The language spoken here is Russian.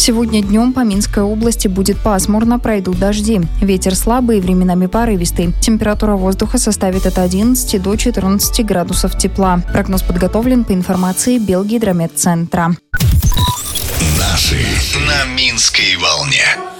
Сегодня днем по Минской области будет пасмурно, пройдут дожди. Ветер слабый и временами порывистый. Температура воздуха составит от 11 до 14 градусов тепла. Прогноз подготовлен по информации Белгидрометцентра. Наши на Минской волне.